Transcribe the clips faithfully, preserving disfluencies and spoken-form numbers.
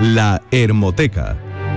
La Hermoteca.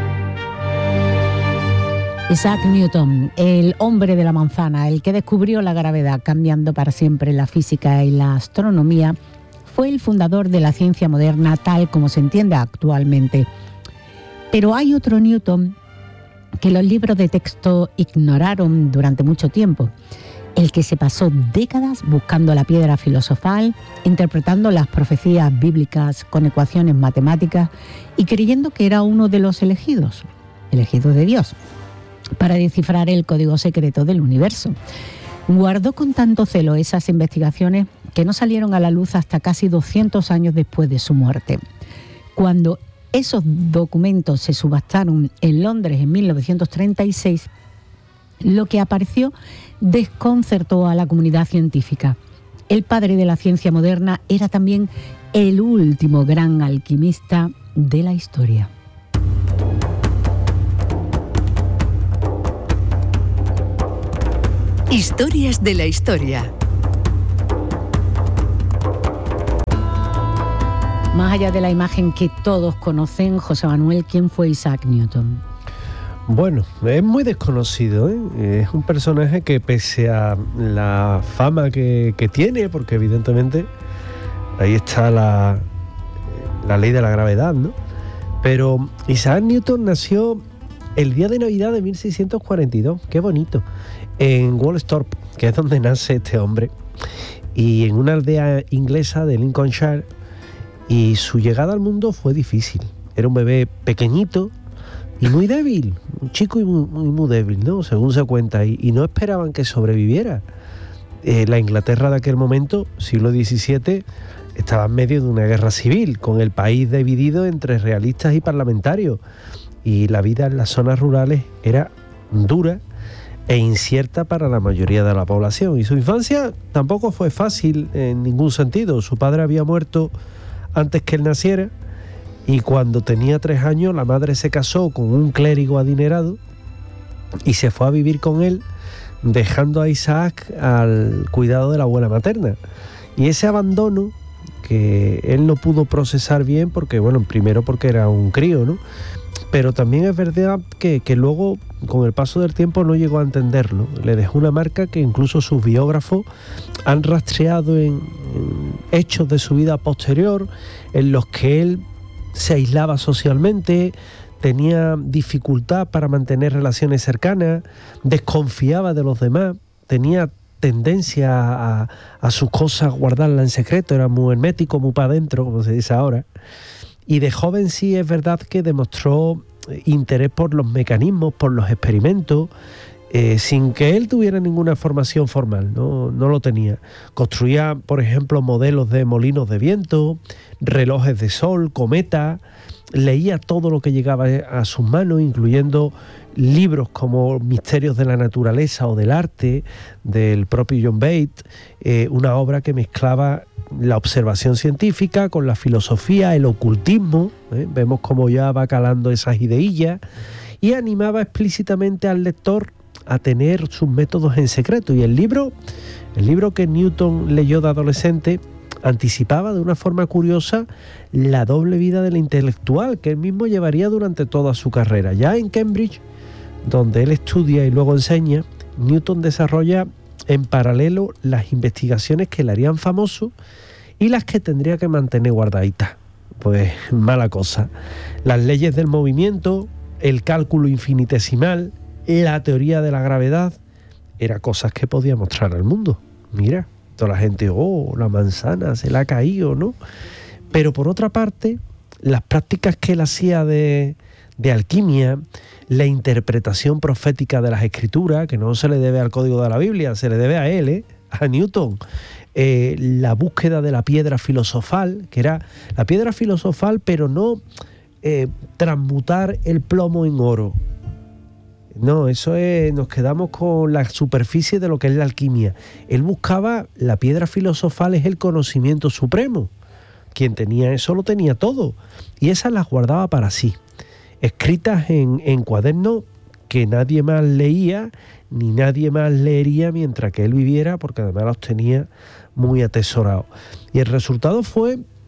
Isaac Newton, el hombre de la manzana, el que descubrió la gravedad, cambiando para siempre la física y la astronomía, fue el fundador de la ciencia moderna tal como se entiende actualmente. Pero hay otro Newton que los libros de texto ignoraron durante mucho tiempo, el que se pasó décadas buscando la piedra filosofal, interpretando las profecías bíblicas con ecuaciones matemáticas y creyendo que era uno de los elegidos, elegidos de Dios, para descifrar el código secreto del universo. Guardó con tanto celo esas investigaciones que no salieron a la luz hasta casi doscientos años después de su muerte. Cuando esos documentos se subastaron en Londres en mil novecientos treinta y seis, lo que apareció desconcertó a la comunidad científica. El padre de la ciencia moderna era también el último gran alquimista de la historia. Historias de la historia. Más allá de la imagen que todos conocen, José Manuel, ¿quién fue Isaac Newton? Bueno, es muy desconocido, ¿eh? Es un personaje que, pese a la fama que, que tiene, porque evidentemente ahí está la, la ley de la gravedad, ¿no? Pero Isaac Newton nació el día de Navidad de mil seiscientos cuarenta y dos, qué bonito, en Woolsthorpe, que es donde nace este hombre, y en una aldea inglesa de Lincolnshire, y su llegada al mundo fue difícil. Era un bebé pequeñito y muy débil, un chico y muy, muy, muy débil, ¿no? Según se cuenta, y, y no esperaban que sobreviviera. Eh, la Inglaterra de aquel momento, siglo diecisiete, estaba en medio de una guerra civil, con el país dividido entre realistas y parlamentarios, y la vida en las zonas rurales era dura e incierta para la mayoría de la población. Y su infancia tampoco fue fácil en ningún sentido. Su padre había muerto antes que él naciera, y cuando tenía tres años la madre se casó con un clérigo adinerado y se fue a vivir con él, dejando a Isaac al cuidado de la abuela materna. Y ese abandono que él no pudo procesar bien, porque bueno, primero porque era un crío, ¿no? Pero también es verdad que, que luego, con el paso del tiempo, no llegó a entenderlo. Le dejó una marca que incluso sus biógrafos han rastreado en, en hechos de su vida posterior, en los que él se aislaba socialmente, tenía dificultad para mantener relaciones cercanas, desconfiaba de los demás, tenía tendencia a, a sus cosas guardarlas en secreto, era muy hermético, muy para adentro, como se dice ahora. Y de joven sí es verdad que demostró interés por los mecanismos, por los experimentos, eh, sin que él tuviera ninguna formación formal, no, no lo tenía. Construía, por ejemplo, modelos de molinos de viento, relojes de sol, cometas, leía todo lo que llegaba a sus manos, incluyendo libros como Misterios de la Naturaleza o del Arte, del propio John Bates, eh, una obra que mezclaba la observación científica con la filosofía, el ocultismo, ¿eh? Vemos cómo ya va calando esas ideillas, y animaba explícitamente al lector a tener sus métodos en secreto. Y el libro, el libro que Newton leyó de adolescente anticipaba de una forma curiosa la doble vida del intelectual que él mismo llevaría durante toda su carrera. Ya en Cambridge, donde él estudia y luego enseña, Newton desarrolla en paralelo las investigaciones que le harían famoso y las que tendría que mantener guardaditas. Pues mala cosa. Las leyes del movimiento, el cálculo infinitesimal, la teoría de la gravedad, eran cosas que podía mostrar al mundo. Mira, toda la gente, oh, la manzana se le ha caído, ¿no? Pero por otra parte, las prácticas que él hacía de, de alquimia, la interpretación profética de las escrituras, que no se le debe al código de la Biblia, se le debe a él, ¿eh? A Newton. Eh, la búsqueda de la piedra filosofal, que era la piedra filosofal, pero no eh, transmutar el plomo en oro. No, eso es, nos quedamos con la superficie de lo que es la alquimia. Él buscaba, la piedra filosofal es el conocimiento supremo. Quien tenía eso lo tenía todo. Y esas las guardaba para sí, escritas en, en cuadernos que nadie más leía, ni nadie más leería mientras que él viviera, porque además los tenía muy atesorados. Y el resultado fue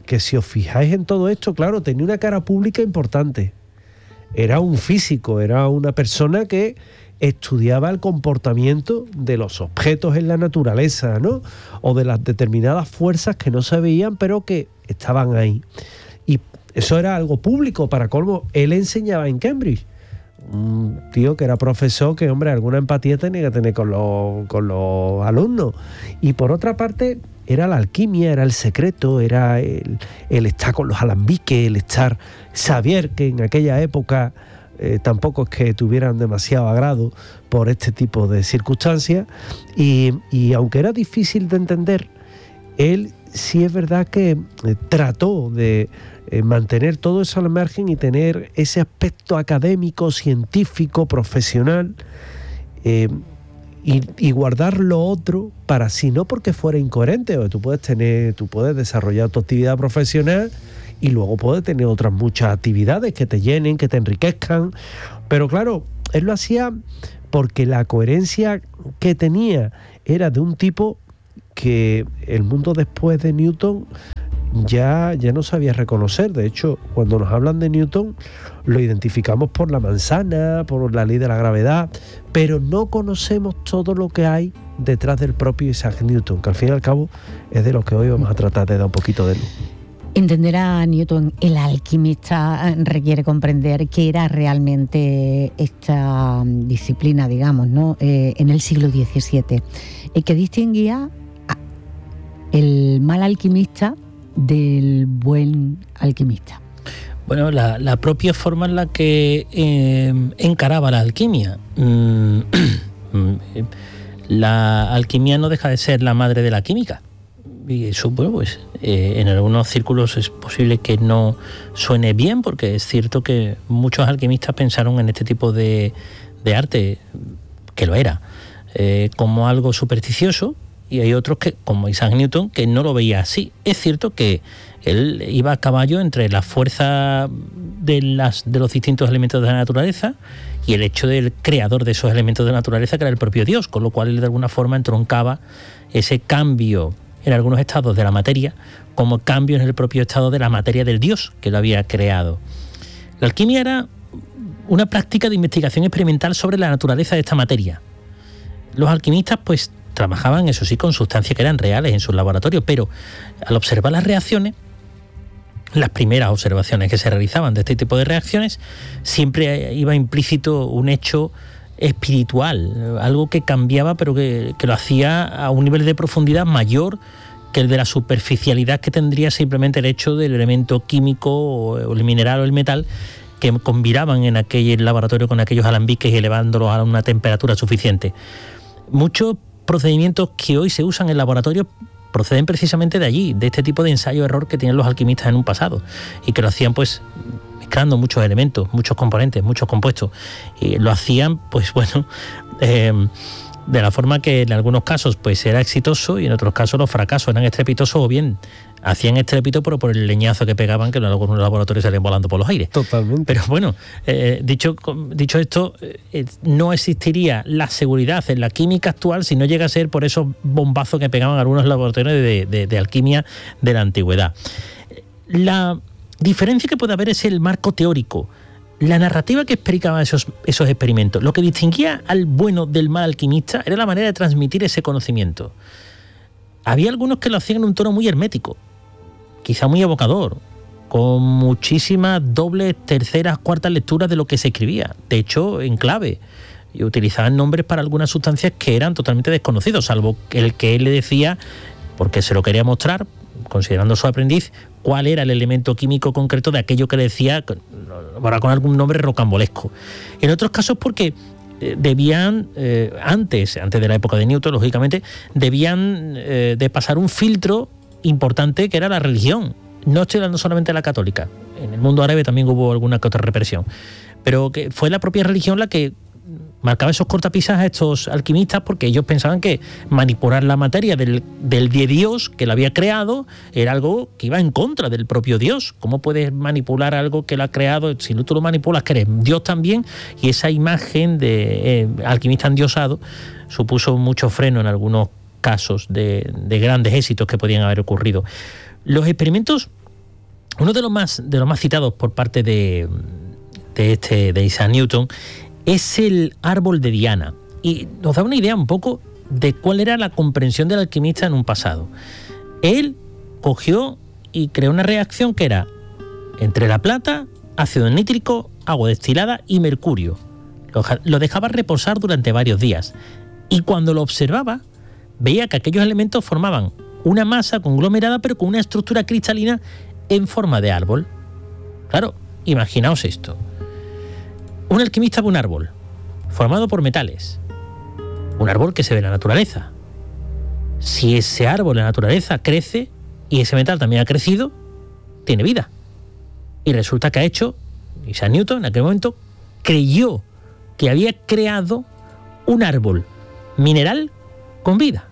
que si os fijáis en todo esto, claro, tenía una cara pública importante. Era un físico, era una persona que estudiaba el comportamiento de los objetos en la naturaleza, ¿no? O de las determinadas fuerzas que no se veían, pero que estaban ahí. Y eso era algo público, para colmo. Él enseñaba en Cambridge. Un tío que era profesor, que, hombre, alguna empatía tenía que tener con los, con los alumnos. Y por otra parte, era la alquimia, era el secreto, era el, el estar con los alambiques, el estar, saber que en aquella época eh, tampoco es que tuvieran demasiado agrado por este tipo de circunstancias. Y, y aunque era difícil de entender, él sí es verdad que eh, trató de eh, mantener todo eso al margen y tener ese aspecto académico, científico, profesional, eh, y, y guardar lo otro para sí, no porque fuera incoherente. O tú puedes tener, tú puedes desarrollar tu actividad profesional y luego puedes tener otras muchas actividades que te llenen, que te enriquezcan, pero claro, él lo hacía porque la coherencia que tenía era de un tipo que el mundo después de Newton ya, ya no sabía reconocer. De hecho, cuando nos hablan de Newton, lo identificamos por la manzana, por la ley de la gravedad, pero no conocemos todo lo que hay detrás del propio Isaac Newton, que al fin y al cabo es de lo que hoy vamos a tratar de dar un poquito de luz. Entender a Newton, el alquimista, requiere comprender qué era realmente esta disciplina, digamos, ¿no? Eh, en el siglo diecisiete, y que distinguía el mal alquimista del buen alquimista. Bueno, la, la propia forma en la que eh, encaraba la alquimia. Mm, la alquimia no deja de ser la madre de la química. Y eso, bueno, pues eh, en algunos círculos es posible que no suene bien, porque es cierto que muchos alquimistas pensaron en este tipo de, de arte, que lo era, eh, como algo supersticioso, y hay otros que, como Isaac Newton, que no lo veía así. Es cierto que él iba a caballo entre la fuerza de, las, de los distintos elementos de la naturaleza y el hecho del creador de esos elementos de la naturaleza, que era el propio Dios, con lo cual él de alguna forma entroncaba ese cambio en algunos estados de la materia como cambio en el propio estado de la materia del Dios que lo había creado. La alquimia era una práctica de investigación experimental sobre la naturaleza de esta materia. Los alquimistas, pues, trabajaban, eso sí, con sustancias que eran reales en sus laboratorios, pero al observar las reacciones, las primeras observaciones que se realizaban de este tipo de reacciones, siempre iba implícito un hecho espiritual, algo que cambiaba, pero que, que lo hacía a un nivel de profundidad mayor que el de la superficialidad que tendría simplemente el hecho del elemento químico o el mineral o el metal que combinaban en aquel laboratorio con aquellos alambiques y elevándolos a una temperatura suficiente. Muchos procedimientos que hoy se usan en laboratorios proceden precisamente de allí, de este tipo de ensayo-error que tenían los alquimistas en un pasado y que lo hacían, pues, mezclando muchos elementos, muchos componentes, muchos compuestos, y lo hacían, pues bueno, eh, de la forma que en algunos casos pues era exitoso y en otros casos los fracasos eran estrepitosos, o bien hacían estrépito pero por el leñazo que pegaban, que en algunos laboratorios salían volando por los aires. Totalmente. Pero bueno, eh, dicho, dicho esto, eh, no existiría la seguridad en la química actual si no llega a ser por esos bombazos que pegaban algunos laboratorios de, de, de alquimia de la antigüedad. La diferencia que puede haber es el marco teórico, la narrativa que explicaba esos, esos experimentos. Lo que distinguía al bueno del mal alquimista era la manera de transmitir ese conocimiento. Había algunos que lo hacían en un tono muy hermético, quizá muy evocador, con muchísimas dobles, terceras, cuartas lecturas de lo que se escribía, de hecho en clave, y utilizaban nombres para algunas sustancias que eran totalmente desconocidos, salvo el que él le decía, porque se lo quería mostrar, considerando su aprendiz, cuál era el elemento químico concreto de aquello que le decía, ahora con algún nombre rocambolesco. En otros casos porque eh, debían, eh, antes, antes de la época de Newton, lógicamente, debían eh, de pasar un filtro importante que era la religión. No estoy hablando solamente de la católica, en el mundo árabe también hubo alguna que otra represión, pero que fue la propia religión la que marcaba esos cortapisas a estos alquimistas, porque ellos pensaban que manipular la materia del, del de Dios que la había creado era algo que iba en contra del propio Dios. ¿Cómo puedes manipular algo que lo ha creado? Si no tú lo manipulas, que eres Dios también. Y esa imagen de eh, alquimista endiosado supuso mucho freno en algunos casos de, de grandes éxitos que podían haber ocurrido. Los experimentos uno de los más, de los más citados por parte de, de, este, de Isaac Newton es el árbol de Diana. Y nos da una idea un poco de cuál era la comprensión del alquimista en un pasado. Él cogió y creó una reacción que era entre la plata, ácido nítrico, agua destilada y mercurio. Lo, lo dejaba reposar durante varios días. Y cuando lo observaba, veía que aquellos elementos formaban una masa conglomerada, pero con una estructura cristalina en forma de árbol. Claro, imaginaos esto. Un alquimista ve un árbol formado por metales. Un árbol que se ve en la naturaleza. Si ese árbol en la naturaleza crece y ese metal también ha crecido, tiene vida. Y resulta que ha hecho, Isaac Newton en aquel momento creyó que había creado un árbol mineral con vida.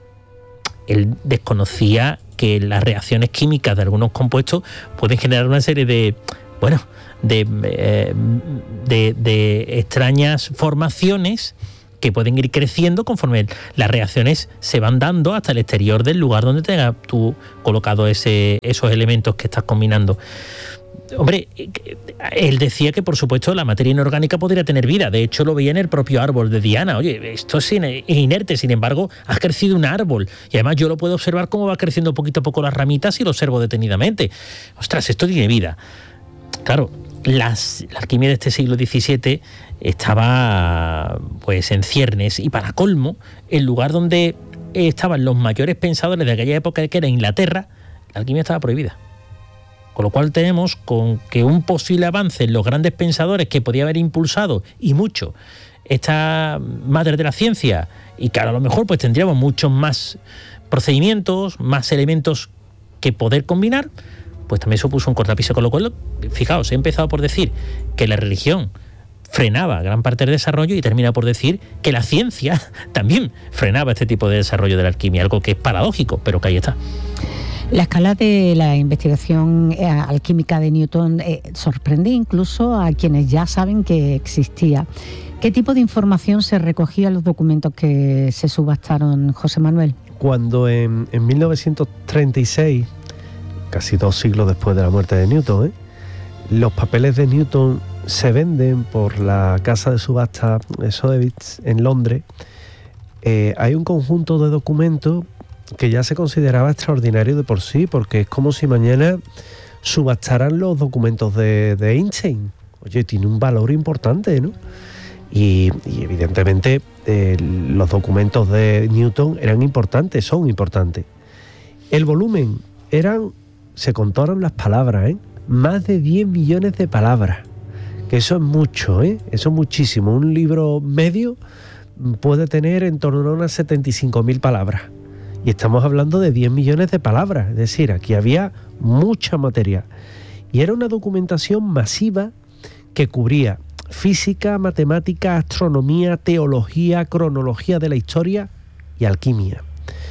Él desconocía que las reacciones químicas de algunos compuestos pueden generar una serie de, bueno, de, eh, de, de extrañas formaciones que pueden ir creciendo conforme las reacciones se van dando hasta el exterior del lugar donde tengas tú colocado ese, esos elementos que estás combinando. Hombre, él decía que por supuesto la materia inorgánica podría tener vida. De hecho lo veía en el propio árbol de Diana. Oye, esto es inerte, sin embargo ha crecido un árbol y además yo lo puedo observar cómo va creciendo poquito a poco las ramitas y lo observo detenidamente. Ostras, esto tiene vida. Claro, las, la alquimia de este siglo diecisiete estaba pues en ciernes y para colmo el lugar donde estaban los mayores pensadores de aquella época, que era Inglaterra, la alquimia estaba prohibida. Con lo cual tenemos con que un posible avance en los grandes pensadores que podía haber impulsado y mucho esta madre de la ciencia, y que a lo mejor pues tendríamos muchos más procedimientos, más elementos que poder combinar, pues también supuso un cortapiso. Con lo cual, fijaos, he empezado por decir que la religión frenaba gran parte del desarrollo y termina por decir que la ciencia también frenaba este tipo de desarrollo de la alquimia, algo que es paradójico, pero que ahí está. La escala de la investigación eh, alquímica de Newton eh, sorprende incluso a quienes ya saben que existía. ¿Qué tipo de información se recogía en los documentos que se subastaron, José Manuel? Cuando en, en mil novecientos treinta y seis, casi dos siglos después de la muerte de Newton, ¿eh? los papeles de Newton se venden por la casa de subasta Sotheby's en Londres, eh, hay un conjunto de documentos que ya se consideraba extraordinario de por sí, porque es como si mañana subastaran los documentos de, de Einstein. Oye, tiene un valor importante, ¿no? Y, y evidentemente eh, los documentos de Newton eran importantes, son importantes. El volumen eran, se contaron las palabras, ¿eh? Más de diez millones de palabras, que eso es mucho, ¿eh? Eso es muchísimo. Un libro medio puede tener en torno a unas setenta y cinco mil palabras. Y estamos hablando de diez millones de palabras, es decir, aquí había mucha materia. Y era una documentación masiva que cubría física, matemática, astronomía, teología, cronología de la historia y alquimia.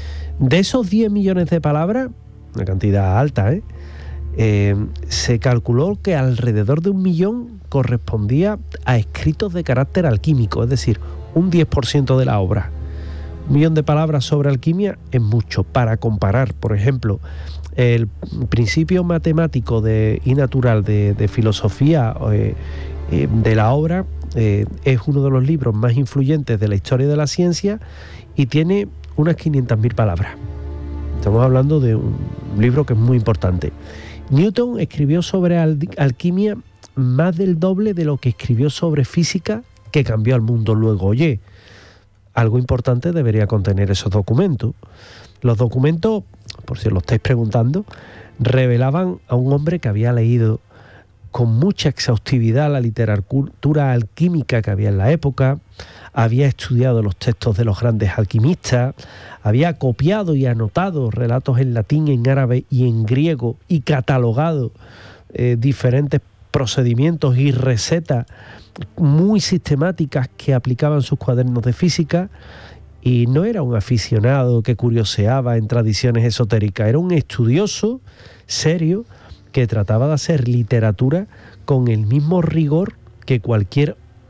De esos diez millones de palabras, una cantidad alta, ¿eh? Eh, se calculó que alrededor de un millón correspondía a escritos de carácter alquímico, es decir, un diez por ciento de la obra. Un millón de palabras sobre alquimia es mucho. Para comparar, por ejemplo, el principio matemático de, y natural de, de filosofía eh, eh, de la obra eh, es uno de los libros más influyentes de la historia de la ciencia y tiene unas quinientas mil palabras. Estamos hablando de un libro que es muy importante. Newton escribió sobre al, alquimia más del doble de lo que escribió sobre física, que cambió al mundo luego. Oye, algo importante debería contener esos documentos. Los documentos, por si lo estáis preguntando, revelaban a un hombre que había leído con mucha exhaustividad la literatura alquímica que había en la época, había estudiado los textos de los grandes alquimistas, había copiado y anotado relatos en latín, en árabe y en griego y catalogado eh, diferentes procedimientos y recetas muy sistemáticas que aplicaban sus cuadernos de física, y no era un aficionado que curioseaba en tradiciones esotéricas, era un estudioso serio que trataba de hacer literatura con el mismo rigor que cualquier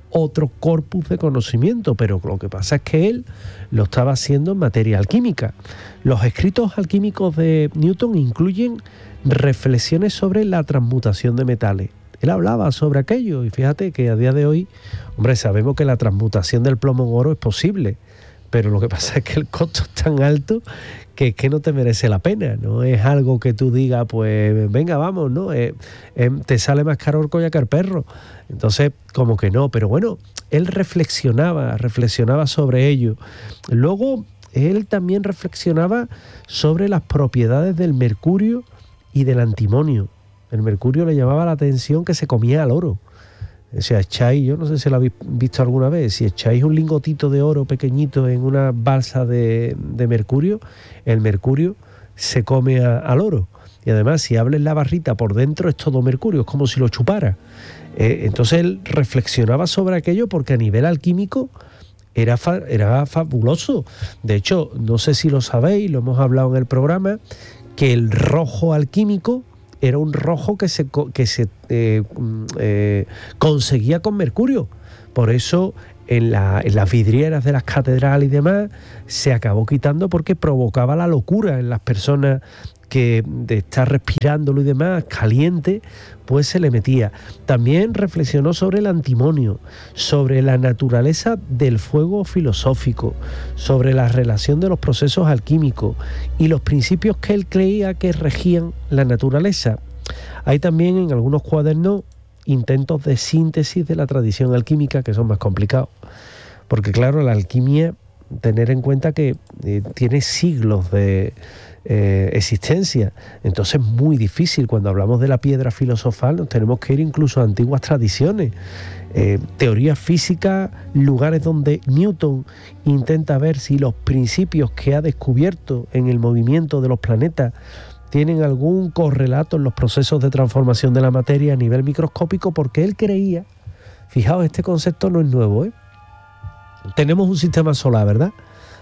otro corpus de conocimiento, pero lo que pasa es que él lo estaba haciendo en materia alquímica. Los escritos alquímicos de Newton incluyen reflexiones sobre la transmutación de metales. Él hablaba sobre aquello y fíjate que a día de hoy, hombre, sabemos que la transmutación del plomo en oro es posible, pero lo que pasa es que el costo es tan alto que es que no te merece la pena, no es algo que tú digas, pues venga, vamos, ¿no? Eh, eh, te sale más caro el collar que el perro. Entonces, como que no, pero bueno, él reflexionaba, reflexionaba sobre ello. Luego, él también reflexionaba sobre las propiedades del mercurio y del antimonio. El mercurio le llamaba la atención que se comía al oro. O sea, echáis, yo no sé si lo habéis visto alguna vez, si echáis un lingotito de oro pequeñito en una balsa de, de mercurio, el mercurio se come a, al oro. Y además, si abres la barrita por dentro, es todo mercurio, es como si lo chupara. Eh, entonces él reflexionaba sobre aquello porque a nivel alquímico era, fa, era fabuloso. De hecho, no sé si lo sabéis, lo hemos hablado en el programa, que el rojo alquímico era un rojo que se, que se eh, eh, conseguía con mercurio. Por eso en, la, en las vidrieras de las catedrales y demás se acabó quitando porque provocaba la locura en las personas que de estar respirándolo y demás caliente, pues se le metía. También reflexionó sobre el antimonio, sobre la naturaleza del fuego filosófico, sobre la relación de los procesos alquímicos y los principios que él creía que regían la naturaleza. Hay también en algunos cuadernos intentos de síntesis de la tradición alquímica que son más complicados, porque claro, la alquimia, tener en cuenta que eh, tiene siglos de Eh, existencia, entonces es muy difícil. Cuando hablamos de la piedra filosofal nos tenemos que ir incluso a antiguas tradiciones, eh, teorías físicas, lugares donde Newton intenta ver si los principios que ha descubierto en el movimiento de los planetas tienen algún correlato en los procesos de transformación de la materia a nivel microscópico, porque él creía, fijaos, este concepto no es nuevo, ¿eh? Tenemos un sistema solar, ¿verdad?,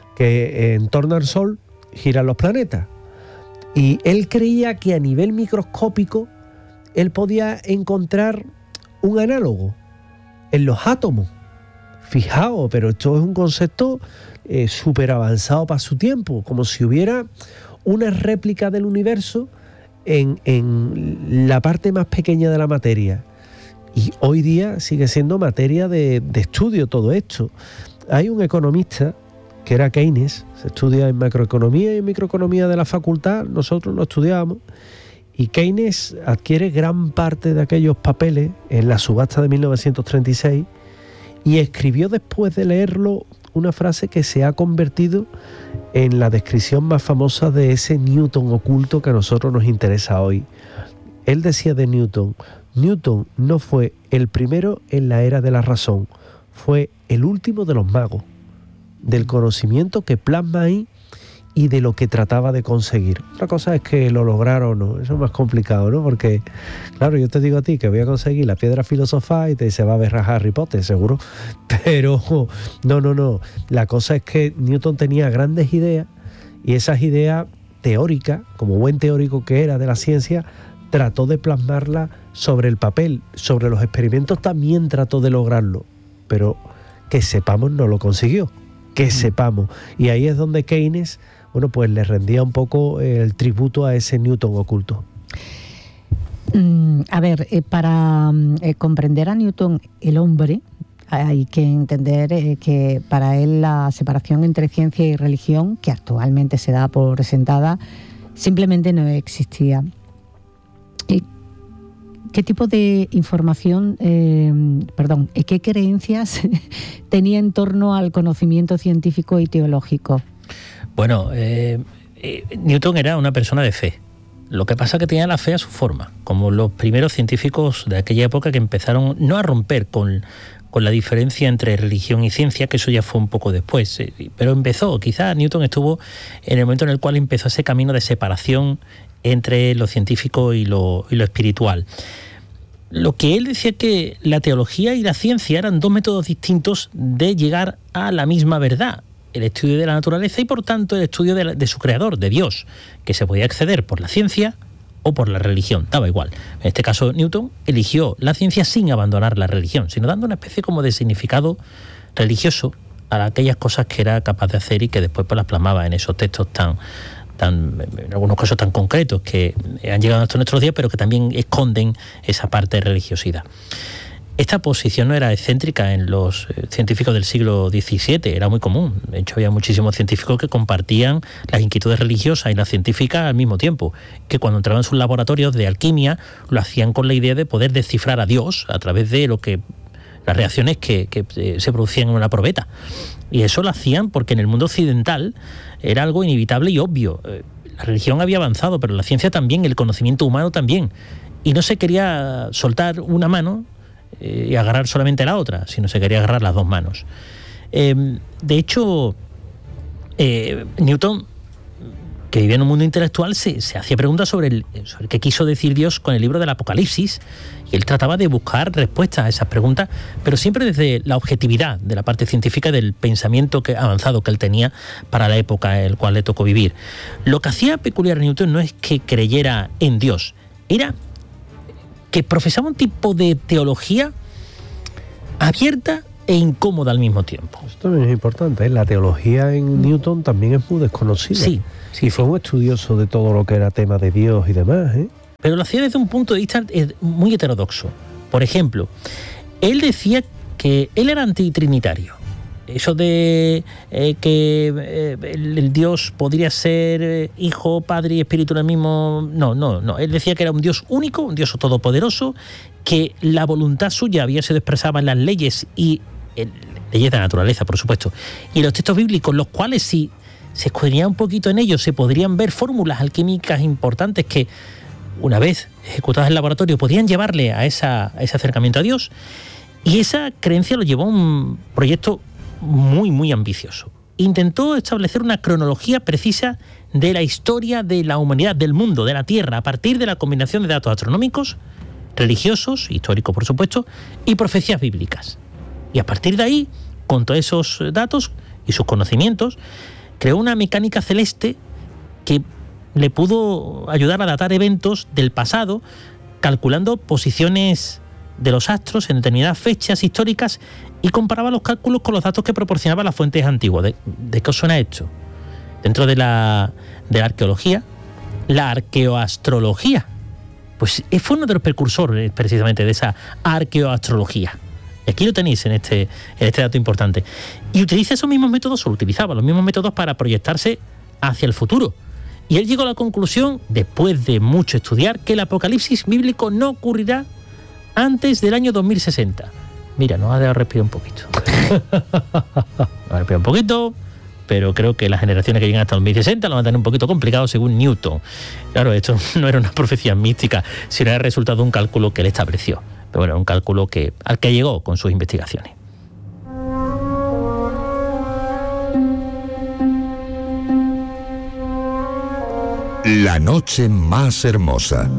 que en torno al Sol giran los planetas, y él creía que a nivel microscópico él podía encontrar un análogo en los átomos. Fijaos, pero esto es un concepto eh, súper avanzado para su tiempo, como si hubiera una réplica del universo en, en la parte más pequeña de la materia, y hoy día sigue siendo materia de, de estudio todo esto. Hay un economista que era Keynes, se estudia en macroeconomía y en microeconomía de la facultad, nosotros lo estudiábamos, y Keynes adquiere gran parte de aquellos papeles en la subasta de mil novecientos treinta y seis y escribió después de leerlo una frase que se ha convertido en la descripción más famosa de ese Newton oculto que a nosotros nos interesa hoy. Él decía de Newton: Newton no fue el primero en la era de la razón, fue el último de los magos, del conocimiento que plasma ahí y de lo que trataba de conseguir. Otra cosa es que lo lograron o no, eso es más complicado, ¿no? Porque, claro, yo te digo a ti que voy a conseguir la piedra filosofal y te dice, va a ver a Harry Potter, seguro. Pero no, no, no. La cosa es que Newton tenía grandes ideas y esas ideas teóricas, como buen teórico que era de la ciencia, trató de plasmarlas sobre el papel. Sobre los experimentos también trató de lograrlo, pero que sepamos no lo consiguió. Que sepamos. Y ahí es donde Keynes, bueno, pues le rendía un poco el tributo a ese Newton oculto. Mm, a ver, eh, para eh, comprender a Newton, el hombre, hay que entender eh, que para él la separación entre ciencia y religión, que actualmente se da por sentada, simplemente no existía. Eh, ¿Qué tipo de información, eh, perdón, qué creencias tenía en torno al conocimiento científico y teológico? Bueno, eh, eh, Newton era una persona de fe. Lo que pasa es que tenía la fe a su forma, como los primeros científicos de aquella época que empezaron no a romper con, con la diferencia entre religión y ciencia, que eso ya fue un poco después, eh, pero empezó, quizás Newton estuvo en el momento en el cual empezó ese camino de separación entre lo científico y lo, y lo espiritual. Lo que él decía que la teología y la ciencia eran dos métodos distintos de llegar a la misma verdad, el estudio de la naturaleza y por tanto el estudio de, la, de su creador, de Dios, que se podía acceder por la ciencia o por la religión, daba igual. En este caso, Newton eligió la ciencia sin abandonar la religión, sino dando una especie como de significado religioso a aquellas cosas que era capaz de hacer y que después pues las plasmaba en esos textos tan, tan, en algunos casos tan concretos que han llegado hasta nuestros días, pero que también esconden esa parte de religiosidad. Esta posición no era excéntrica en los científicos del siglo diecisiete, era muy común. De hecho, había muchísimos científicos que compartían las inquietudes religiosas y las científicas al mismo tiempo, que cuando entraban en sus laboratorios de alquimia lo hacían con la idea de poder descifrar a Dios a través de lo que las reacciones que, que se producían en una probeta. Y eso lo hacían porque en el mundo occidental era algo inevitable y obvio. La religión había avanzado, pero la ciencia también, el conocimiento humano también. Y no se quería soltar una mano y agarrar solamente la otra, sino se quería agarrar las dos manos. Eh, de hecho, eh, Newton, que vivía en un mundo intelectual, se, se hacía preguntas sobre, el, sobre qué quiso decir Dios con el libro del Apocalipsis, y él trataba de buscar respuestas a esas preguntas, pero siempre desde la objetividad de la parte científica del pensamiento que, avanzado que él tenía para la época en la cual le tocó vivir. Lo que hacía peculiar a Newton no es que creyera en Dios, era que profesaba un tipo de teología abierta e incómoda al mismo tiempo. Esto también es importante, ¿eh? La teología en Newton también es muy desconocida. Sí, sí. Y fue un estudioso de todo lo que era tema de Dios y demás, ¿eh? Pero lo hacía desde un punto de vista muy heterodoxo. Por ejemplo, él decía que él era antitrinitario. Eso de eh, que eh, el, el Dios podría ser eh, Hijo, Padre y Espíritu en el mismo... No, no, no. Él decía que era un Dios único, un Dios todopoderoso, que la voluntad suya había sido expresada en las leyes y en leyes de la naturaleza, por supuesto, y los textos bíblicos, los cuales si se escudriñaba un poquito en ellos se podrían ver fórmulas alquímicas importantes que, una vez ejecutadas en el laboratorio, podían llevarle a, esa, a ese acercamiento a Dios. Y esa creencia lo llevó a un proyecto muy, muy ambicioso. Intentó establecer una cronología precisa de la historia de la humanidad, del mundo, de la Tierra, a partir de la combinación de datos astronómicos, religiosos, históricos por supuesto, y profecías bíblicas. Y a partir de ahí, con todos esos datos y sus conocimientos, creó una mecánica celeste que le pudo ayudar a datar eventos del pasado, calculando posiciones de los astros en determinadas fechas históricas y comparaba los cálculos con los datos que proporcionaban las fuentes antiguas. ¿De, de qué os suena esto? Dentro de la, de la arqueología, la arqueoastrología. Pues fue uno de los precursores precisamente de esa arqueoastrología. Y aquí lo tenéis en este, en este dato importante. Y utiliza esos mismos métodos, o utilizaba los mismos métodos para proyectarse hacia el futuro. Y él llegó a la conclusión, después de mucho estudiar, que el apocalipsis bíblico no ocurrirá antes del año dos mil sesenta. Mira, nos ha dejado respirar un poquito. Nos ha respirar un poquito, pero creo que las generaciones que llegan hasta dos mil sesenta lo van a tener un poquito complicado según Newton. Claro, esto no era una profecía mística, sino era el resultado de un cálculo que él estableció. Pero bueno, un cálculo que, al que llegó con sus investigaciones. La noche más hermosa.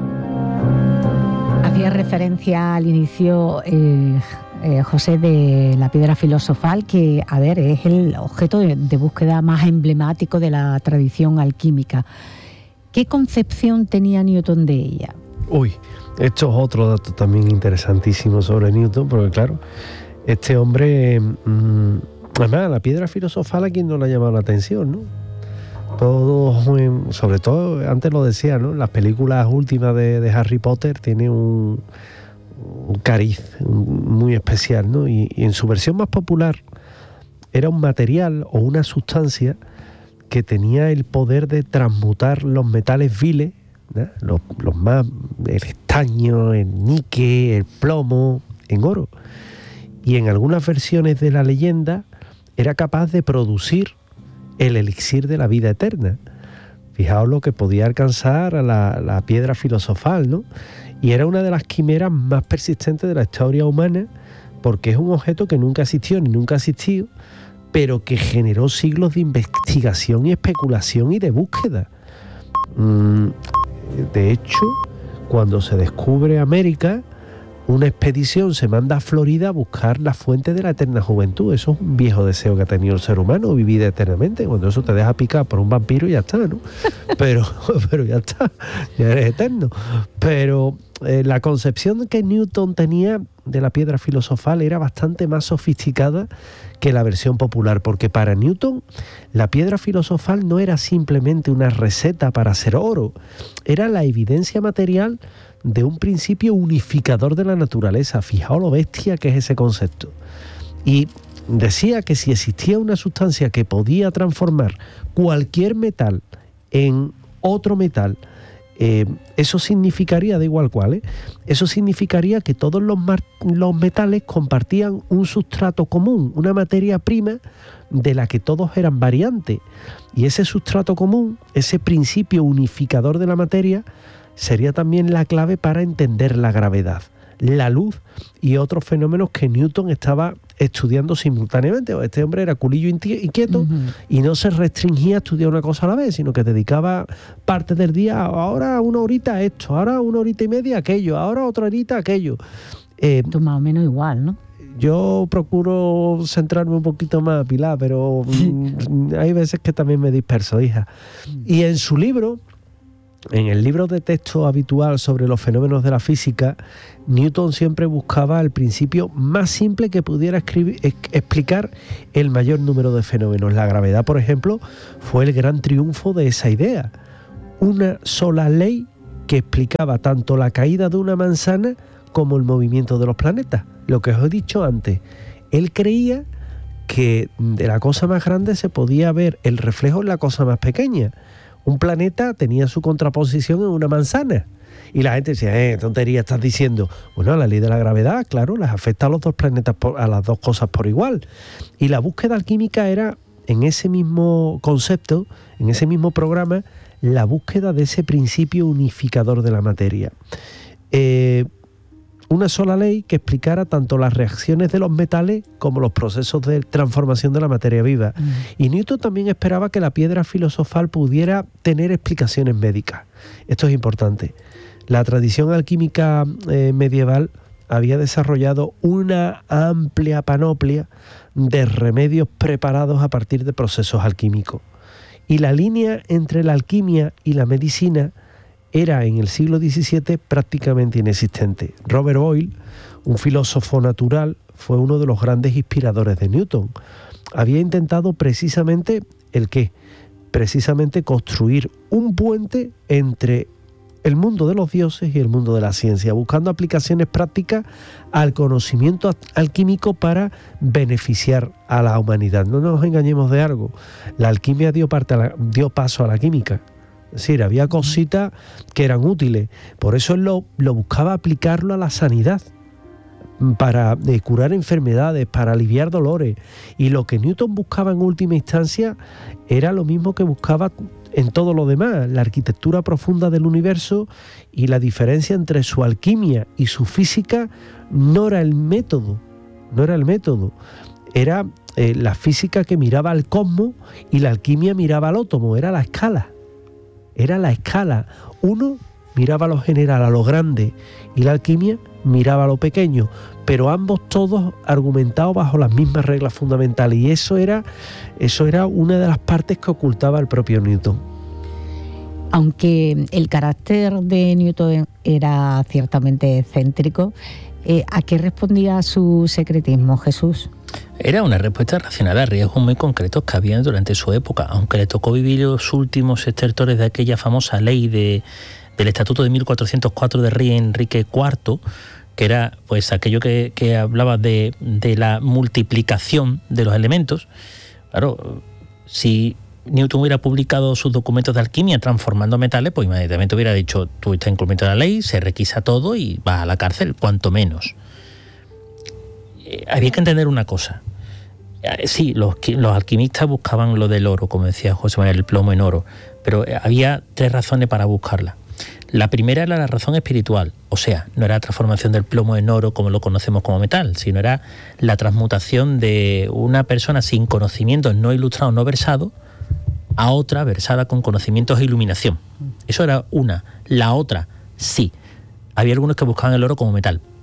Hacía referencia al inicio eh, eh, José de la piedra filosofal, que, a ver, es el objeto de, de búsqueda más emblemático de la tradición alquímica. ¿Qué concepción tenía Newton de ella? Uy, esto es otro dato también interesantísimo sobre Newton, porque claro, este hombre, mmm, además, la piedra filosofal a quien no le ha llamado la atención, ¿no? Todos, sobre todo, antes lo decía, ¿no? Las películas últimas de, de Harry Potter tienen un, un cariz muy especial, ¿no? Y, y en su versión más popular era un material o una sustancia que tenía el poder de transmutar los metales viles, ¿no? los, los más, el estaño, el níquel, el plomo, en oro. Y en algunas versiones de la leyenda era capaz de producir el elixir de la vida eterna. Fijaos lo que podía alcanzar a la, la piedra filosofal, ¿no? Y era una de las quimeras más persistentes de la historia humana, porque es un objeto que nunca existió ni nunca ha existido, pero que generó siglos de investigación y especulación y de búsqueda. De hecho, cuando se descubre América, una expedición se manda a Florida a buscar la fuente de la eterna juventud. Eso es un viejo deseo que ha tenido el ser humano, vivir eternamente. Cuando eso te deja picar por un vampiro, ya está, ¿no? Pero, pero ya está, ya eres eterno. Pero eh, la concepción que Newton tenía de la piedra filosofal era bastante más sofisticada que la versión popular, porque para Newton la piedra filosofal no era simplemente una receta para hacer oro, era la evidencia material de un principio unificador de la naturaleza. Fijaos lo bestia que es ese concepto. Y decía que si existía una sustancia que podía transformar cualquier metal en otro metal, eh, eso significaría, da igual cuál, ¿eh? eso significaría que todos los, mar- los metales compartían un sustrato común, una materia prima de la que todos eran variantes. Y ese sustrato común, ese principio unificador de la materia, sería también la clave para entender la gravedad, la luz y otros fenómenos que Newton estaba estudiando simultáneamente. Este hombre era culillo inquieto uh-huh. y no se restringía a estudiar una cosa a la vez, sino que dedicaba parte del día, ahora una horita a esto, ahora una horita y media a aquello, ahora otra horita a aquello. Eh, Tú más o menos igual, ¿no? Yo procuro centrarme un poquito más, Pilar, pero mm, hay veces que también me disperso, hija. Y en su libro, en el libro de texto habitual sobre los fenómenos de la física, Newton siempre buscaba el principio más simple que pudiera escribir, explicar el mayor número de fenómenos. La gravedad, por ejemplo, fue el gran triunfo de esa idea. Una sola ley que explicaba tanto la caída de una manzana como el movimiento de los planetas. Lo que os he dicho antes, él creía que de la cosa más grande se podía ver el reflejo en la cosa más pequeña. Un planeta tenía su contraposición en una manzana. Y la gente decía, eh, tontería estás diciendo. Bueno, la ley de la gravedad, claro, les afecta a los dos planetas, por, a las dos cosas por igual. Y la búsqueda alquímica era, en ese mismo concepto, en ese mismo programa, la búsqueda de ese principio unificador de la materia. Eh, una sola ley que explicara tanto las reacciones de los metales como los procesos de transformación de la materia viva. Mm. Y Newton también esperaba que la piedra filosofal pudiera tener explicaciones médicas. Esto es importante. La tradición alquímica eh, medieval había desarrollado una amplia panoplia de remedios preparados a partir de procesos alquímicos. Y la línea entre la alquimia y la medicina era en el siglo diecisiete prácticamente inexistente. Robert Boyle, un filósofo natural, fue uno de los grandes inspiradores de Newton. Había intentado precisamente ¿el qué? Precisamente construir un puente entre el mundo de los dioses y el mundo de la ciencia, buscando aplicaciones prácticas al conocimiento alquímico para beneficiar a la humanidad. No nos engañemos de algo, la alquimia dio, parte a la, dio paso a la química. Es decir, había cositas que eran útiles. Por eso él lo, lo buscaba aplicarlo a la sanidad, para eh, curar enfermedades, para aliviar dolores. Y lo que Newton buscaba en última instancia era lo mismo que buscaba en todo lo demás, la arquitectura profunda del universo, y la diferencia entre su alquimia y su física no era el método, no era el método, era eh, la física que miraba al cosmos y la alquimia miraba al átomo, era la escala. Era la escala. Uno miraba a lo general, a lo grande, y la alquimia miraba a lo pequeño, pero ambos todos argumentados bajo las mismas reglas fundamentales, y eso era, eso era una de las partes que ocultaba el propio Newton. Aunque el carácter de Newton era ciertamente excéntrico, eh, ¿a qué respondía su secretismo, Jesús? Era una respuesta relacionada a riesgos muy concretos que había durante su época, aunque le tocó vivir los últimos estertores de aquella famosa ley de, del Estatuto de mil cuatrocientos cuatro de rey Enrique cuarto, que era pues aquello que, que hablaba de, de la multiplicación de los elementos. Claro, si Newton hubiera publicado sus documentos de alquimia transformando metales, pues inmediatamente hubiera dicho, tú estás incumpliendo la ley, se requisa todo y vas a la cárcel, cuanto menos. Eh, había que entender una cosa. Eh, sí, los, los alquimistas buscaban lo del oro, como decía José Manuel, el plomo en oro, pero había tres razones para buscarla. La primera era la razón espiritual, o sea, no era la transformación del plomo en oro como lo conocemos como metal, sino era la transmutación de una persona sin conocimientos, no ilustrado, no versado, a otra versada con conocimientos e iluminación. Eso era una. La otra, sí. Había algunos que buscaban el oro como metal,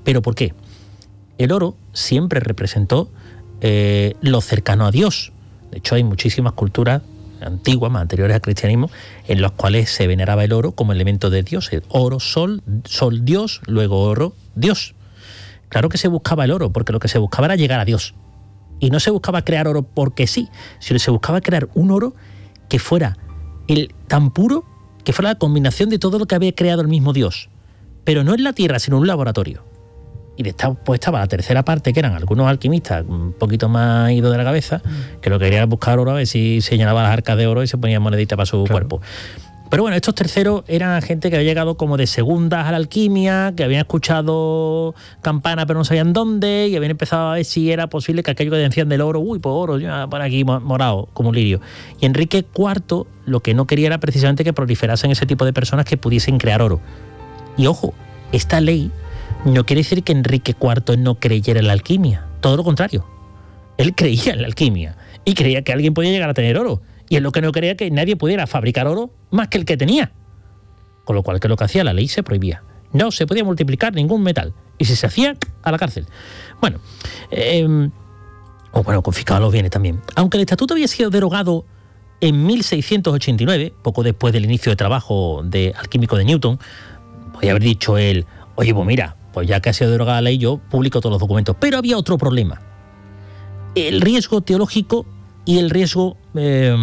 ¿Pero por qué? El oro siempre representó eh, lo cercano a Dios. De hecho, hay muchísimas culturas antiguas, más anteriores al cristianismo, en las cuales se veneraba el oro como elemento de Dios. El oro, sol, sol, Dios, luego oro, Dios. Claro que se buscaba el oro, porque lo que se buscaba era llegar a Dios. Y no se buscaba crear oro porque sí, sino se buscaba crear un oro que fuera el tan puro, que fuera la combinación de todo lo que había creado el mismo Dios. Pero no en la tierra, sino en un laboratorio. Y después pues estaba la tercera parte, que eran algunos alquimistas un poquito más idos de la cabeza, que lo que querían era buscar oro, a ver si se llenaba las arcas de oro y se ponía monedita para su claro. cuerpo. Pero bueno, estos terceros eran gente que había llegado como de segundas a la alquimia, que habían escuchado campana pero no sabían dónde, y habían empezado a ver si era posible que aquello que decían del oro, uy, pues oro, ya por aquí morado, como un lirio. Y Enrique cuarto lo que no quería era precisamente que proliferasen ese tipo de personas que pudiesen crear oro. Y ojo, esta ley no quiere decir que Enrique cuarto no creyera en la alquimia, todo lo contrario. Él creía en la alquimia y creía que alguien podía llegar a tener oro. Y es lo que no creía que nadie pudiera fabricar oro más que el que tenía. Con lo cual, que lo que hacía la ley se prohibía. No se podía multiplicar ningún metal. Y si se hacía, a la cárcel. Bueno, eh, o bueno, confiscaban los bienes también. Aunque el estatuto había sido derogado en mil seiscientos ochenta y nueve, poco después del inicio de trabajo de alquímico de Newton, podía haber dicho él, oye, pues mira, pues ya que ha sido derogada la ley, yo publico todos los documentos. Pero había otro problema. El riesgo teológico y el riesgo eh,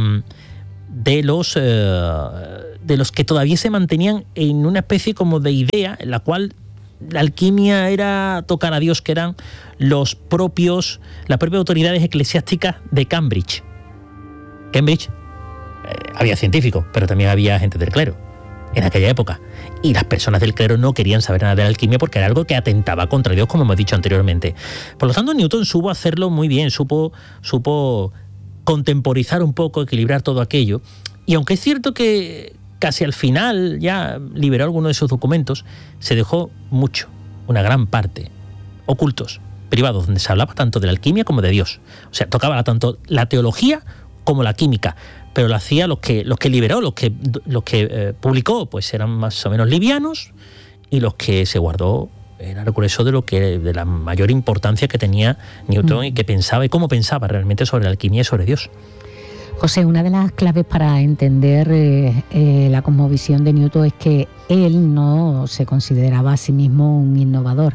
de los eh, de los que todavía se mantenían en una especie como de idea en la cual la alquimia era tocar a Dios, que eran los propios las propias autoridades eclesiásticas de Cambridge. Cambridge eh, había científicos, pero también había gente del clero en aquella época, y las personas del clero no querían saber nada de la alquimia porque era algo que atentaba contra Dios, como hemos dicho anteriormente. Por lo tanto, Newton supo hacerlo muy bien, supo supo contemporizar un poco, equilibrar todo aquello, y aunque es cierto que casi al final ya liberó algunos de sus documentos, se dejó mucho, una gran parte, ocultos, privados, donde se hablaba tanto de la alquimia como de Dios. O sea, tocaba tanto la teología como la química, pero lo hacía los que, los que liberó, los que, los que eh, publicó, pues eran más o menos livianos, y los que se guardó era el grueso de lo que de la mayor importancia que tenía Newton mm. y que pensaba y cómo pensaba realmente sobre la alquimia y sobre Dios. José, una de las claves para entender eh, eh, la cosmovisión de Newton es que él no se consideraba a sí mismo un innovador.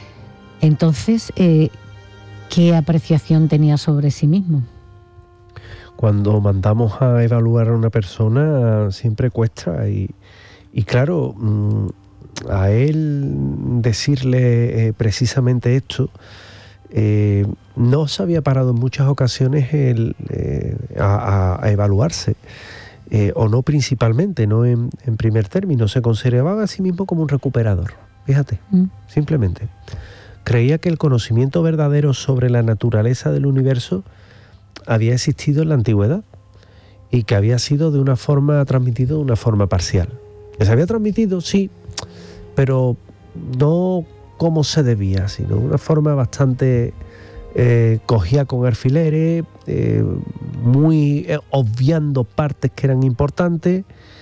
Entonces, eh, ¿qué apreciación tenía sobre sí mismo? Cuando mandamos a evaluar a una persona siempre cuesta y, y claro, a él decirle eh, precisamente esto, eh, no se había parado en muchas ocasiones el, eh, a, a evaluarse, eh, o no principalmente, no en, en primer término, se consideraba a sí mismo como un recuperador, fíjate, mm. simplemente. Creía que el conocimiento verdadero sobre la naturaleza del universo había existido en la antigüedad y que había sido de una forma transmitido de una forma parcial. Que se había transmitido, sí, pero no como se debía, sino de una forma bastante eh, cogida con alfileres, eh, muy eh, obviando partes que eran importantes,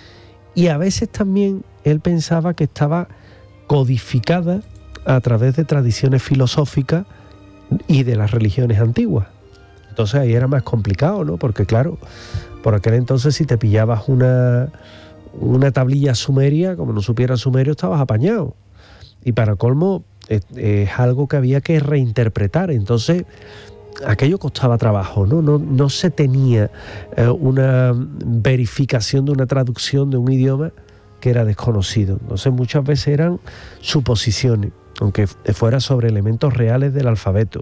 y a veces también él pensaba que estaba codificada a través de tradiciones filosóficas y de las religiones antiguas. Entonces ahí era más complicado, ¿no? Porque claro, por aquel entonces si te pillabas una, una tablilla sumeria, como no supieras sumerio, estabas apañado. Y para colmo, es, es algo que había que reinterpretar. Entonces, aquello costaba trabajo, ¿no? No, no se tenía eh, una verificación de una traducción de un idioma que era desconocido. Entonces muchas veces eran suposiciones, aunque fuera sobre elementos reales del alfabeto.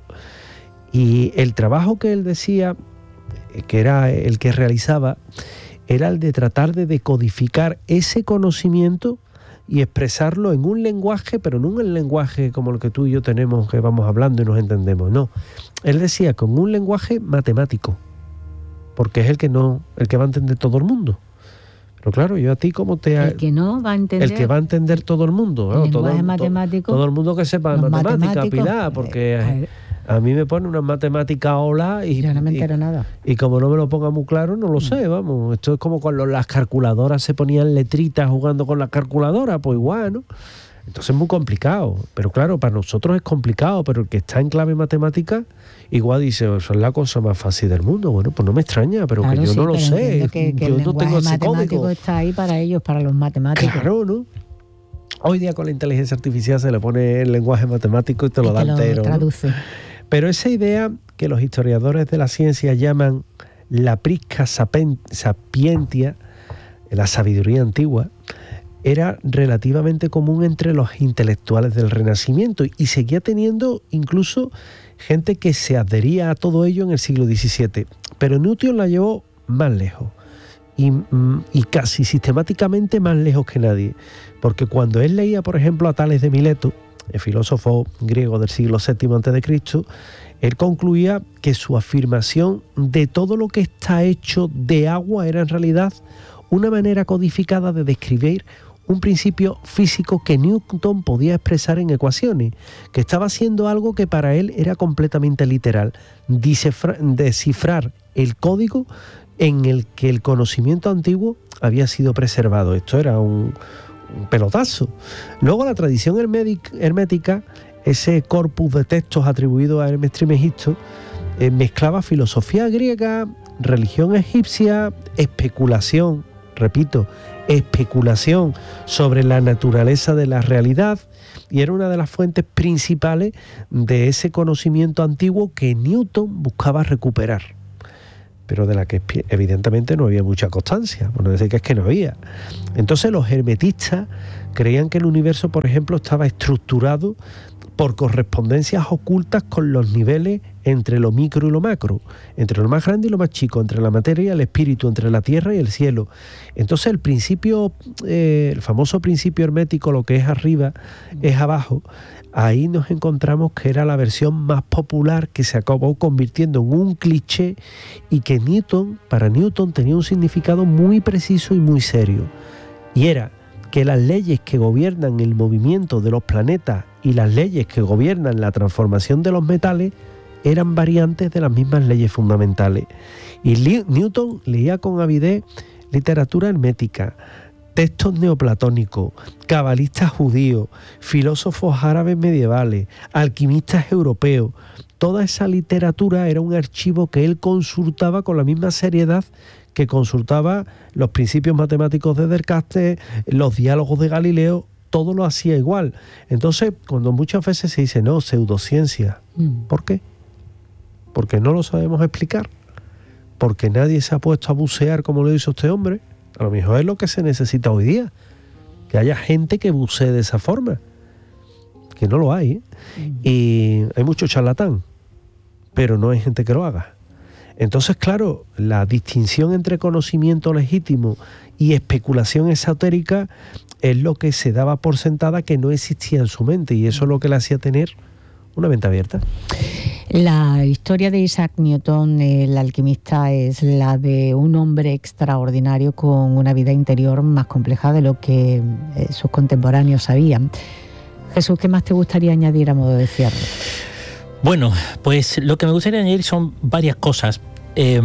Y el trabajo que él decía, que era el que realizaba, era el de tratar de decodificar ese conocimiento y expresarlo en un lenguaje, pero no en el lenguaje como el que tú y yo tenemos, que vamos hablando y nos entendemos, no. Él decía con un lenguaje matemático, porque es el que no, el que va a entender todo el mundo. Pero claro, yo a ti, ¿cómo te...? El que no va a entender... El que va a entender todo el mundo. El ¿no? lenguaje todo, matemático. Todo el mundo que sepa matemática, Pilar, porque eh, a, a mí me pone una matemática ola y... Yo no me entero y, nada. Y como no me lo ponga muy claro, no lo sé, vamos. Esto es como cuando las calculadoras se ponían letritas jugando con las calculadoras, pues igual, ¿no? Entonces es muy complicado, pero claro, para nosotros es complicado, pero el que está en clave matemática igual dice, oh, eso es la cosa más fácil del mundo. Bueno, pues no me extraña, pero claro, que yo sí, no lo sé, que, que yo el no tengo ese matemático código. Está ahí para ellos, para los matemáticos. Claro, ¿no? Hoy día con la inteligencia artificial se le pone el lenguaje matemático y te lo y da te entero. Lo traduce. ¿No? Pero esa idea que los historiadores de la ciencia llaman la prisca sapientia, la sabiduría antigua, era relativamente común entre los intelectuales del Renacimiento y seguía teniendo incluso gente que se adhería a todo ello en el siglo diecisiete. Pero Newton la llevó más lejos y, y casi sistemáticamente más lejos que nadie, porque cuando él leía, por ejemplo, a Tales de Mileto, el filósofo griego del siglo séptimo antes de Cristo, él concluía que su afirmación de todo lo que está hecho de agua era en realidad una manera codificada de describir un principio físico que Newton podía expresar en ecuaciones, que estaba haciendo algo que para él era completamente literal, descifrar el código en el que el conocimiento antiguo había sido preservado. Esto era un, un pelotazo. Luego la tradición hermética, ese corpus de textos atribuido a Hermes Trismegisto, eh, mezclaba filosofía griega, religión egipcia, especulación, repito, especulación sobre la naturaleza de la realidad, y era una de las fuentes principales de ese conocimiento antiguo que Newton buscaba recuperar, pero de la que evidentemente no había mucha constancia, por no decir que es que no había. Entonces los hermetistas creían que el universo, por ejemplo, estaba estructurado por correspondencias ocultas con los niveles entre lo micro y lo macro, entre lo más grande y lo más chico, entre la materia y el espíritu, entre la tierra y el cielo. Entonces el principio, eh, el famoso principio hermético, lo que es arriba es abajo, ahí nos encontramos que era la versión más popular, que se acabó convirtiendo en un cliché y que Newton, para Newton tenía un significado muy preciso y muy serio, y era que las leyes que gobiernan el movimiento de los planetas y las leyes que gobiernan la transformación de los metales eran variantes de las mismas leyes fundamentales. Y Newton leía con avidez literatura hermética, textos neoplatónicos, cabalistas judíos, filósofos árabes medievales, alquimistas europeos. Toda esa literatura era un archivo que él consultaba con la misma seriedad que consultaba los principios matemáticos de Descartes, los diálogos de Galileo, todo lo hacía igual. Entonces, cuando muchas veces se dice, no, pseudociencia, ¿por qué? Porque no lo sabemos explicar, porque nadie se ha puesto a bucear como lo hizo este hombre. A lo mejor es lo que se necesita hoy día, que haya gente que bucee de esa forma, que no lo hay, ¿eh? Mm. Y hay mucho charlatán, pero no hay gente que lo haga. Entonces, claro, la distinción entre conocimiento legítimo y especulación esotérica es lo que se daba por sentada que no existía en su mente, y eso es lo que le hacía tener una mente abierta. La historia de Isaac Newton, el alquimista, es la de un hombre extraordinario con una vida interior más compleja de lo que eh, sus contemporáneos sabían. Jesús, ¿qué más te gustaría añadir a modo de cierre? Bueno, pues lo que me gustaría añadir son varias cosas. Eh,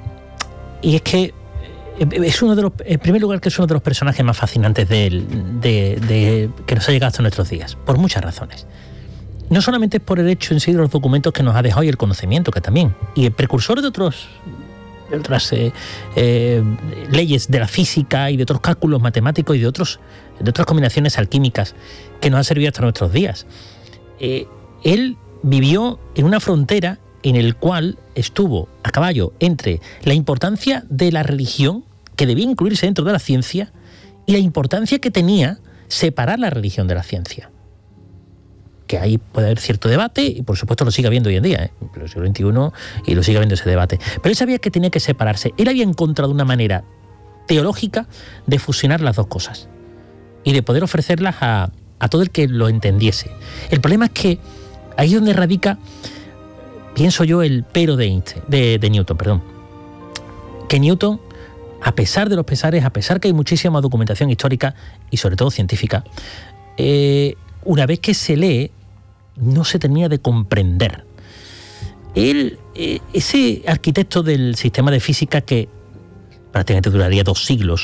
y es que es uno de los, en primer lugar, que es uno de los personajes más fascinantes de, de, de, que nos ha llegado hasta nuestros días, por muchas razones. No solamente es por el hecho en sí de los documentos que nos ha dejado y el conocimiento, que también, y el precursor de otros de otras eh, eh, leyes de la física y de otros cálculos matemáticos y de otros de otras combinaciones alquímicas que nos han servido hasta nuestros días. Eh, él vivió en una frontera en el cual estuvo a caballo entre la importancia de la religión, que debía incluirse dentro de la ciencia, y la importancia que tenía separar la religión de la ciencia. Que ahí puede haber cierto debate, y por supuesto lo sigue habiendo hoy en día, ¿eh? En el siglo veintiuno, y lo sigue habiendo ese debate. Pero él sabía que tenía que separarse. Él había encontrado una manera teológica de fusionar las dos cosas y de poder ofrecerlas a, a todo el que lo entendiese. El problema es que ahí es donde radica, pienso yo, el pero de, Einstein, de, de Newton, perdón. Que Newton, a pesar de los pesares, a pesar que hay muchísima documentación histórica y sobre todo científica, eh, una vez que se lee, no se termina de comprender. Él, eh, ese arquitecto del sistema de física que prácticamente duraría dos siglos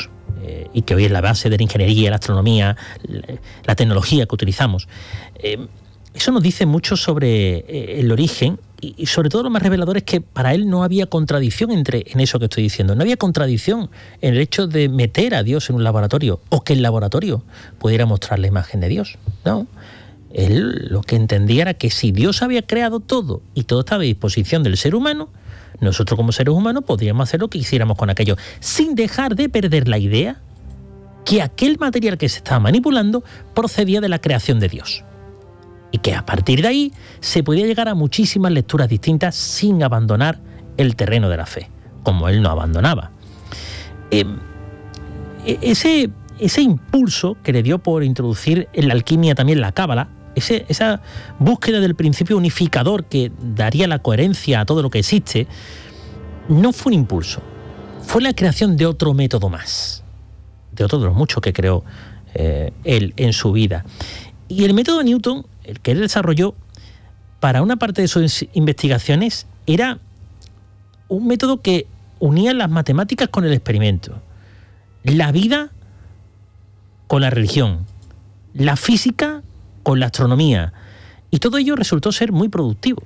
eh, y que hoy es la base de la ingeniería, la astronomía, la, la tecnología que utilizamos. Eh, eso nos dice mucho sobre eh, el origen y, y sobre todo lo más revelador es que para él no había contradicción entre, en eso que estoy diciendo. No había contradicción en el hecho de meter a Dios en un laboratorio o que el laboratorio pudiera mostrar la imagen de Dios. No. Él lo que entendía era que si Dios había creado todo y todo estaba a disposición del ser humano, nosotros como seres humanos podríamos hacer lo que quisiéramos con aquello, sin dejar de perder la idea que aquel material que se estaba manipulando procedía de la creación de Dios. Y que a partir de ahí se podía llegar a muchísimas lecturas distintas sin abandonar el terreno de la fe, como él no abandonaba. Eh, ese, ese impulso que le dio por introducir en la alquimia también la cábala, ese, esa búsqueda del principio unificador que daría la coherencia a todo lo que existe, no fue un impulso, fue la creación de otro método más, de otro de los muchos que creó eh, él en su vida. Y el método Newton, el que él desarrolló, para una parte de sus investigaciones, era un método que unía las matemáticas con el experimento, la vida con la religión, la física con la astronomía, y todo ello resultó ser muy productivo.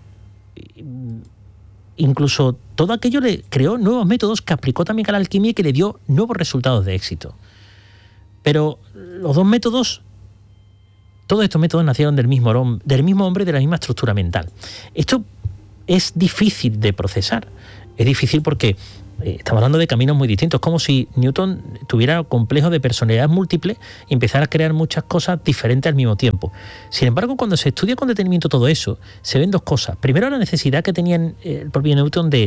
Incluso todo aquello le creó nuevos métodos que aplicó también a la alquimia y que le dio nuevos resultados de éxito. Pero los dos métodos, todos estos métodos nacieron del mismo, del mismo hombre, de la misma estructura mental. Esto es difícil de procesar. Es difícil porque eh, estamos hablando de caminos muy distintos. Es como si Newton tuviera complejo de personalidad múltiple y empezara a crear muchas cosas diferentes al mismo tiempo. Sin embargo, cuando se estudia con detenimiento todo eso, se ven dos cosas. Primero, la necesidad que tenía el propio Newton de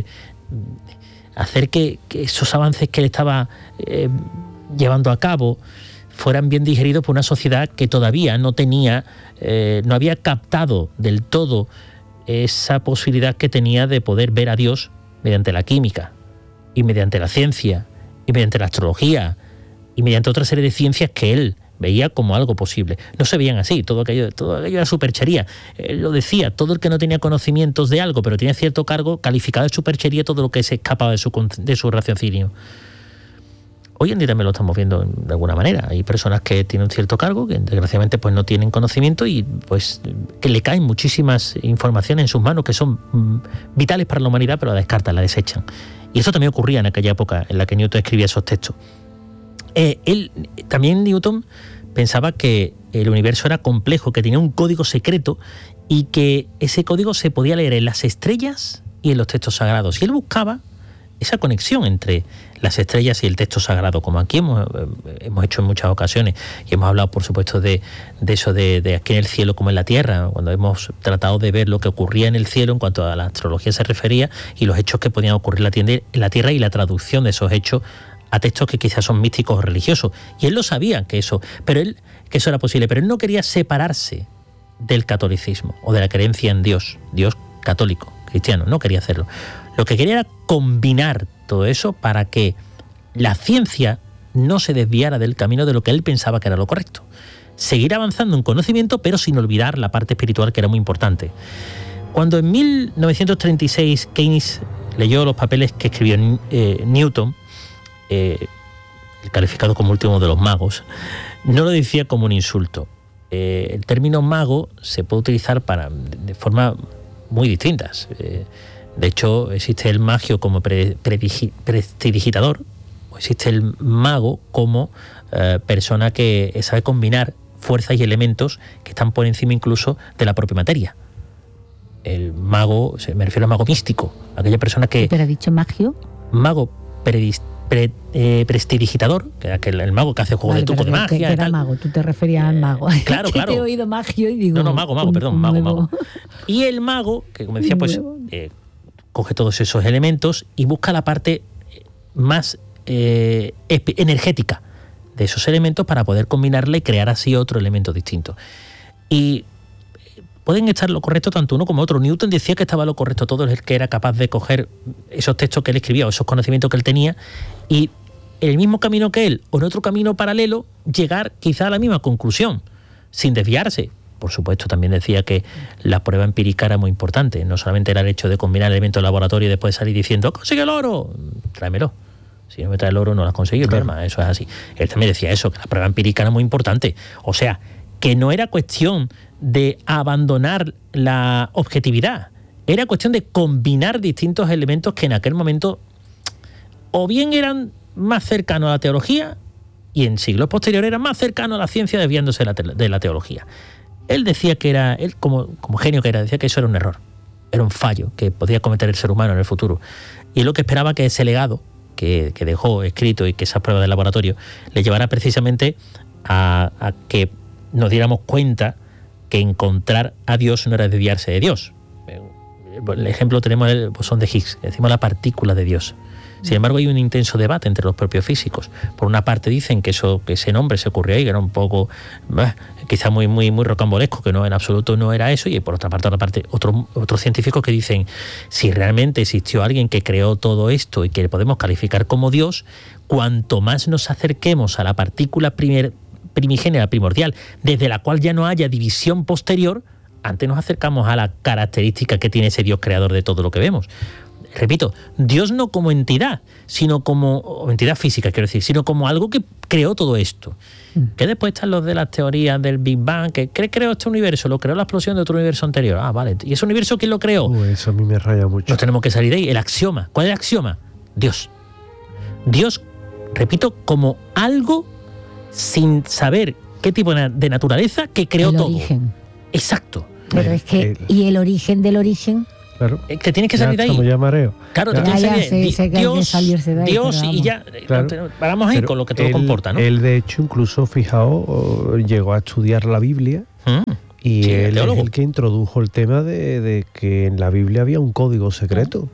hacer que, que esos avances que él estaba eh, llevando a cabo fueran bien digeridos por una sociedad que todavía no tenía, eh, no había captado del todo esa posibilidad que tenía de poder ver a Dios mediante la química y mediante la ciencia y mediante la astrología y mediante otra serie de ciencias que él veía como algo posible. No se veían así, todo aquello, todo aquello era superchería. Él lo decía, todo el que no tenía conocimientos de algo, pero tenía cierto cargo, calificaba de superchería todo lo que se escapaba de su, de su raciocinio. Hoy en día también lo estamos viendo de alguna manera. Hay personas que tienen un cierto cargo, que desgraciadamente pues no tienen conocimiento y pues que le caen muchísimas informaciones en sus manos que son mm, vitales para la humanidad, pero la descartan, la desechan. Y eso también ocurría en aquella época en la que Newton escribía esos textos. Eh, él, también Newton pensaba que el universo era complejo, que tenía un código secreto y que ese código se podía leer en las estrellas y en los textos sagrados. Y él buscaba esa conexión entre las estrellas y el texto sagrado, como aquí hemos, hemos hecho en muchas ocasiones, y hemos hablado, por supuesto, de, de eso de, de aquí en el cielo como en la tierra, cuando hemos tratado de ver lo que ocurría en el cielo en cuanto a la astrología se refería, y los hechos que podían ocurrir en la tierra y la traducción de esos hechos a textos que quizás son místicos o religiosos. Y él lo sabía que eso, pero él, que eso era posible, pero él no quería separarse del catolicismo o de la creencia en Dios, Dios católico, cristiano, no quería hacerlo. Lo que quería era combinar todo eso para que la ciencia no se desviara del camino de lo que él pensaba que era lo correcto. Seguir avanzando en conocimiento, pero sin olvidar la parte espiritual, que era muy importante. Cuando en mil novecientos treinta y seis Keynes leyó los papeles que escribió eh, Newton, eh, el calificado como último de los magos, no lo decía como un insulto. Eh, el término mago se puede utilizar para, de forma muy distintas. Eh, De hecho, existe el magio como pre, predigi, prestidigitador, o existe el mago como eh, persona que sabe combinar fuerzas y elementos que están por encima incluso de la propia materia. El mago, me refiero al mago místico, aquella persona que... ¿Pero ha dicho magio? Mago predis, pre, eh, prestidigitador, que era el, el mago que hace juego vale, de truco de magia. Que, que era mago, tú te referías al mago. Eh, claro, claro. Te he oído magio y digo... No, no, mago, mago, perdón, mago, mago. Y el mago, que como decía, pues... Eh, coge todos esos elementos y busca la parte más eh, energética de esos elementos para poder combinarla y crear así otro elemento distinto. Y pueden estar lo correcto tanto uno como otro. Newton decía que estaba lo correcto todo, el que era capaz de coger esos textos que él escribía o esos conocimientos que él tenía y en el mismo camino que él o en otro camino paralelo llegar quizá a la misma conclusión, sin desviarse. Por supuesto, también decía que la prueba empírica era muy importante. No solamente era el hecho de combinar elementos de laboratorio y después salir diciendo ¡consigue el oro! Tráemelo. Si no me trae el oro, no lo has conseguido, Claro. claro. Eso es así. Él también decía eso, que la prueba empírica era muy importante. O sea, que no era cuestión de abandonar la objetividad, era cuestión de combinar distintos elementos que en aquel momento o bien eran más cercanos a la teología y en siglos posteriores eran más cercanos a la ciencia, desviándose de la, te- de la teología. Él decía que era, él como, como genio que era, decía que eso era un error, era un fallo que podía cometer el ser humano en el futuro. Y lo que esperaba que ese legado que, que dejó escrito y que esas pruebas de laboratorio le llevara precisamente a, a que nos diéramos cuenta que encontrar a Dios no era desviarse de Dios. El ejemplo tenemos el bosón de Higgs, decimos la partícula de Dios. Sin embargo, hay un intenso debate entre los propios físicos. Por una parte dicen que eso, que ese nombre se ocurrió ahí, que era un poco, bah, quizá muy, muy, muy rocambolesco, que no en absoluto no era eso. Y por otra parte, otra parte otros otros científicos que dicen si realmente existió alguien que creó todo esto y que podemos calificar como Dios, cuanto más nos acerquemos a la partícula primer, primigénea, primordial, desde la cual ya no haya división posterior, antes nos acercamos a la característica que tiene ese Dios creador de todo lo que vemos. Repito, Dios no como entidad, sino como o entidad física, quiero decir, sino como algo que creó todo esto. Mm. Que después están los de las teorías del Big Bang, que ¿qué creó este universo? Lo creó la explosión de otro universo anterior. Ah, vale. ¿Y ese universo quién lo creó? Uh, eso a mí me raya mucho. Nos tenemos que salir de ahí. El axioma. ¿Cuál es el axioma? Dios. Dios, repito, como algo sin saber qué tipo de naturaleza que creó el todo. Origen. Exacto. Pero es que, el, ¿y el origen del origen? Claro. Te tienes que salir ya de ahí. Ya mareo. Claro, ya. te tienes que salir de ahí. Sé, sé que Dios, hay que salirse de ahí, Dios y ya. Claro. Paramos ahí Pero con lo que todo él, comporta, ¿no? Él, de hecho, incluso, fijaos, llegó a estudiar la Biblia. Mm. Y Sí, él teólogo. es el que introdujo el tema de, de que en la Biblia había un código secreto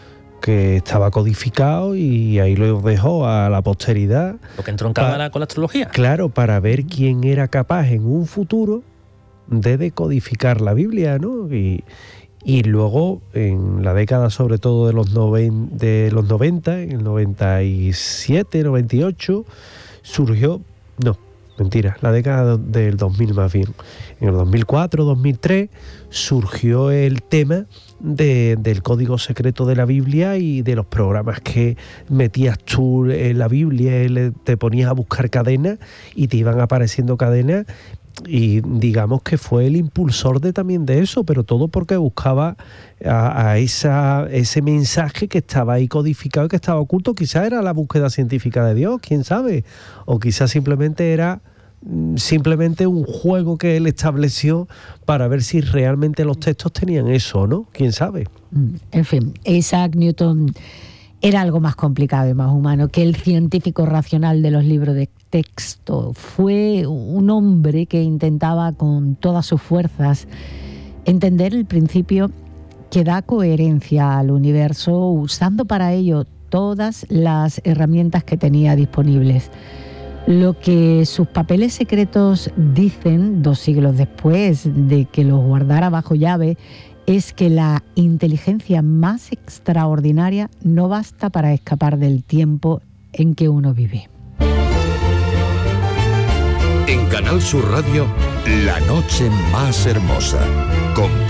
que estaba codificado y ahí lo dejó a la posteridad. Lo que entroncaba Pa- la- con la astrología. Claro, para ver quién era capaz en un futuro de decodificar la Biblia, ¿no? Y, y luego, en la década sobre todo de los, noven, de los noventa, en el noventa y siete, noventa y ocho, surgió... No, mentira, la década del dos mil más bien. En el dos mil cuatro, dos mil tres surgió el tema de, del código secreto de la Biblia y de los programas que metías tú en la Biblia, le- te ponías a buscar cadenas y te iban apareciendo cadenas, y digamos que fue el impulsor de también de eso, pero todo porque buscaba a, a esa, ese mensaje que estaba ahí codificado y que estaba oculto. Quizás era la búsqueda científica de Dios, quién sabe, o quizás simplemente era simplemente un juego que él estableció para ver si realmente los textos tenían eso o no, quién sabe. En fin, Isaac Newton era algo más complicado y más humano que el científico racional de los libros de texto. Fue un hombre que intentaba con todas sus fuerzas entender el principio que da coherencia al universo, usando para ello todas las herramientas que tenía disponibles. Lo que sus papeles secretos dicen, dos siglos después de que los guardara bajo llave, es que la inteligencia más extraordinaria no basta para escapar del tiempo en que uno vive. En Canal Sur Radio, La Noche Más Hermosa, con